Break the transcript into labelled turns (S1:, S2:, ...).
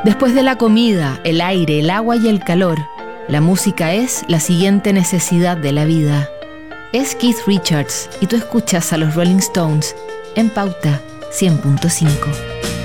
S1: Después de la comida, el aire, el agua y el calor, la música es la siguiente necesidad de la vida. Es Keith Richards y tú escuchas a los Rolling Stones en Pauta 100.5.